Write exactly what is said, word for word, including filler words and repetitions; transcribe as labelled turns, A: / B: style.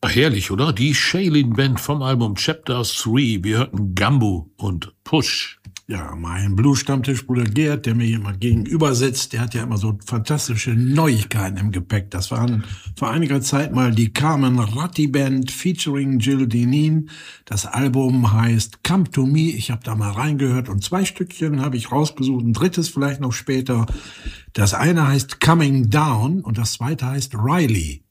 A: Ach, herrlich, oder? Die Shaolin Band vom Album Chapter drei. Wir hörten Gambo und Push.
B: Ja, mein Blues-Stammtischbruder Gerd, der mir hier mal gegenüber sitzt, der hat ja immer so fantastische Neuigkeiten im Gepäck. Das waren vor einiger Zeit mal die Carmen Ratti Band featuring Jill Deneen. Das Album heißt Come to Me. Ich habe da mal reingehört und zwei Stückchen habe ich rausgesucht, ein drittes vielleicht noch später. Das eine heißt Coming Down und das zweite heißt Riley.